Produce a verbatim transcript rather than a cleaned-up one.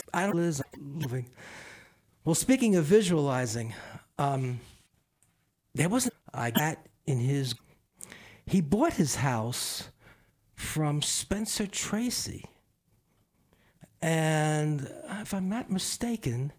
I don't Liz moving. Well, speaking of visualizing, um, there wasn't I got in his. He bought his house from Spencer Tracy, and if I'm not mistaken,